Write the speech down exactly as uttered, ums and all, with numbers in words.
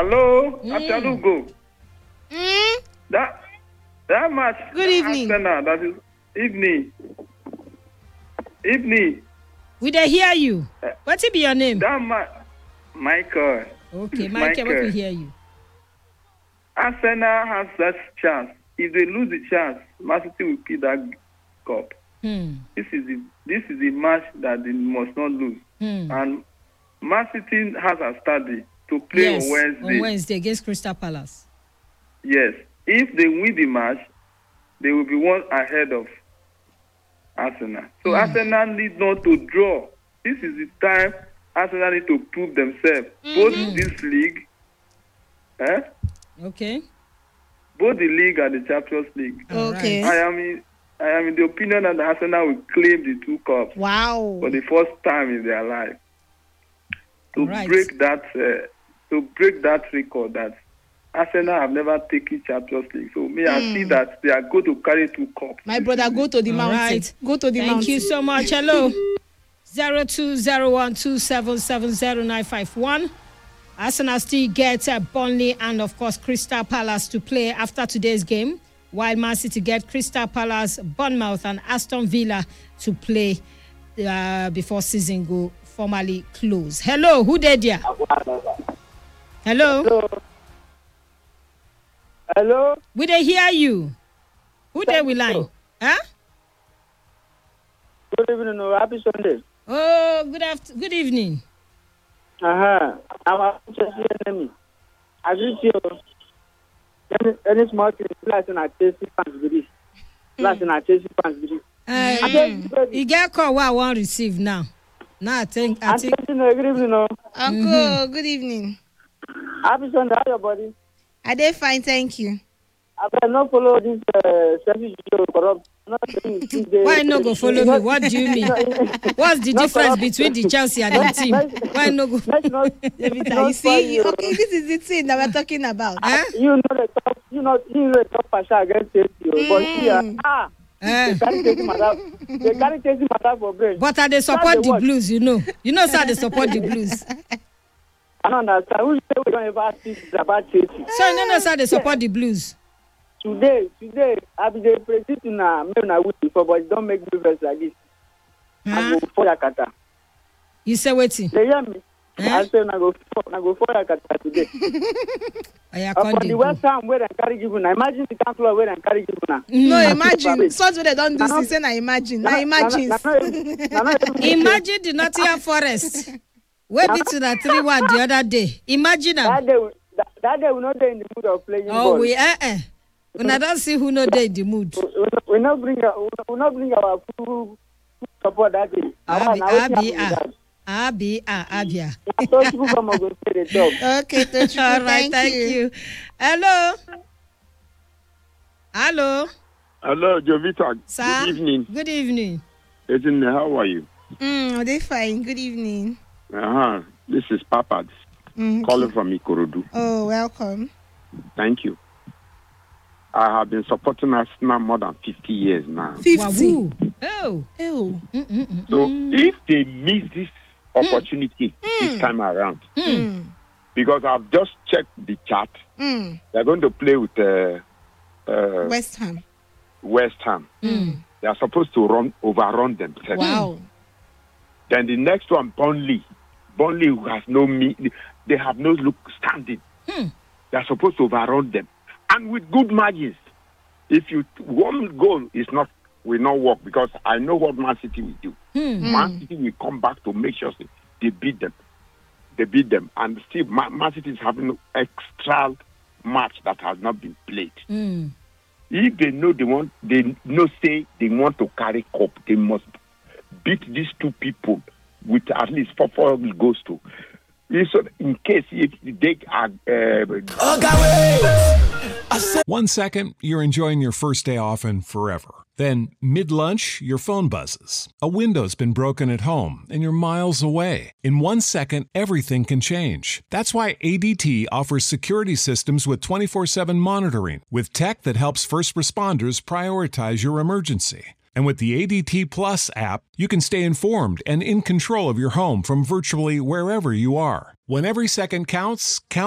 Hello, Mm. Achalugo. Mm? That that match. Good evening. Arsenal, that is evening. Evening. We dey hear you. What be your name? That match. Michael. Okay, Michael, what we hear you? Arsenal has that chance. If they lose the chance, Man City will keep that cup. Hmm. This is the this is the match that they must not lose. Hmm. And Man City has a study to play yes, on Wednesday. on Wednesday against Crystal Palace. Yes. If they win the match, they will be one ahead of Arsenal. So Mm. Arsenal need not to draw. This is the time Arsenal need to prove themselves. Both Mm. this league, eh? Okay. both the league and the Champions League. Okay. I am in I am in the opinion that Arsenal will claim the two cups Wow. for the first time in their life. To Right. break that uh, to break that record that Arsenal have never taken Champions League. So me, I see that they are going to carry two cups. My brother, go to the All mountain. right. Go to the Thank mountain. you so much. Hello. zero two zero one two seven seven zero nine five one. Arsenal still get uh, Burnley and, of course, Crystal Palace to play after today's game, while Man City get Crystal Palace, Bournemouth, and Aston Villa to play uh, before season go formally close. Hello, who did ya? Hello? Hello. Hello. We dey hear you. Who dey we line? Huh? Good evening. No, happy Sunday. Oh, good after- good evening. Uh-huh. I'm a Chelsea enemy. I greet you. Any, any small thing, last in a Chelsea fans with this. Last in a Chelsea fans with this. Uh, Mm. you get call what I want receive now. Now I think I I'm think Chelsea, no, good evening. No. Uncle, Mm-hmm. good evening. Happy Sunday. How your body? I did fine, thank you. I better not follow this uh, selfish video corrupt. Not saying this day- why no go follow me? What do you mean? What's the Not difference corrupt. between the Chelsea and the team? Why no go? Let's not, Levita, not you see, you, spoil okay, this is the thing that we're talking about. Eh? You know the top, you know, you know the top Pasha against Chelsea. oh, But here, Mm. ah, Eh. they carry Chelsea matter. They carry Chelsea matter for brain. But I dey support That's the the word. Blues, you know. You know, sir, they support the Blues. I don't understand. Who say we don't ever speak about Chelsea? So you know, no, sir, they support the Blues. Today, today, I be the president na me na win before, but don't make me vex like this. I Huh? go for Yakata. You say waiting. They hear me? Eh? I say na go for na go for Yakata today. I Uh, can't for dey the go. West Ham where they carry give una, imagine the camp floor where they carry give una. No, Mm. imagine. Such way they don't do Na no- this, say na imagine. Na- Na na- imagine. na- na- na- na- na- Imagine the Nottingham Forest. Where beat to the three one the other day. Imagine am. That day, we- that, that day we not there in the mood of playing Oh, ball. we eh eh. Una don see who no dey in the mood. We, we, we not bring our, we, we not bring our full, full support that day. Abi Na wetin abi happen be ah. that. Abi ah abia. So people come and go say the job. Okay, Tochukwu, All right, thank, thank you. you. Hello. Hello. Hello, Jovita. Sir. Good evening. Good evening. Ezinne, how are you? Mm, they fine. Good evening. Uh-huh. This is Papa Mm, calling from Ikorodu. Oh, welcome. Thank you. I have been supporting Arsenal more than fifty years now. fifty. Wahoo. Oh. Oh. Mm, mm, mm, So mm. if they miss this opportunity this time around, Mm. because I've just checked the chart, Mm. they're going to play with uh, uh, West Ham. West Ham. Mm. They are supposed to run overrun themselves. Wow. Then the next one, Burnley. Burnley who has no me, they have no look standing. Hmm. They are supposed to overrun them, and with good margins. If you one goal is not will not work, because I know what Man City will do. Hmm. Man City will come back to make sure they beat them. They beat them, and still Man, Man City is having extra match that has not been played. Mm. If they know they want, they know say they want to carry cup, they must beat these two people with at least four four goals to. So in case if they are. Uh, One second, you're enjoying your first day off and forever. Then, mid-lunch, your phone buzzes. A window's been broken at home and you're miles away. In one second, everything can change. That's why A D T offers security systems with twenty-four seven monitoring, with tech that helps first responders prioritize your emergency. And with the A D T Plus app, you can stay informed and in control of your home from virtually wherever you are. When every second counts, count